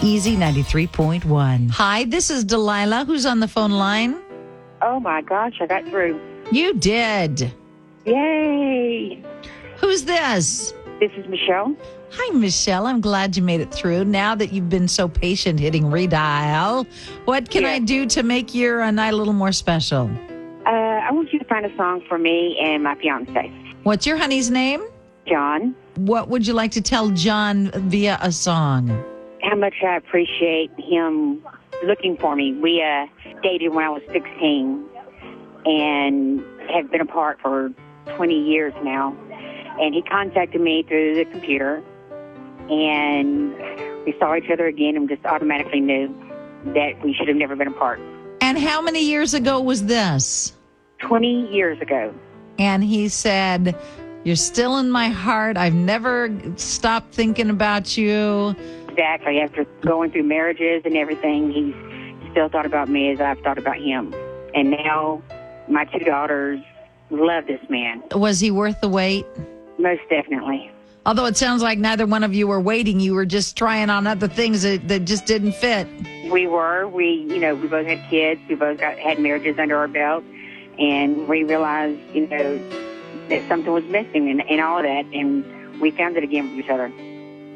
Easy 93.1. Hi, this is Delilah. Who's on the phone line? Oh, my gosh, I got through. You did. Yay. Who's this? This is Michelle. Hi, Michelle. I'm glad you made it through. Now that you've been so patient hitting redial, what can I do to make your night a little more special? I want you to find a song for me and my fiance, What's your honey's name? John. What would you like to tell John via a song? How much I appreciate him looking for me. We dated when I was 16 and have been apart for 20 years now. And he contacted me through the computer, and we saw each other again and just automatically knew that we should have never been apart. And how many years ago was this? 20 years ago. And he said, "You're still in my heart. I've never stopped thinking about you." Exactly. After going through marriages and everything, he still thought about me as I've thought about him. And now my two daughters love this man. Was he worth the wait? Most definitely. Although it sounds like neither one of you were waiting. You were just trying on other things that just didn't fit. We both had kids. We both had marriages under our belt. And we realized, that something was missing and all of that. And we found it again with each other.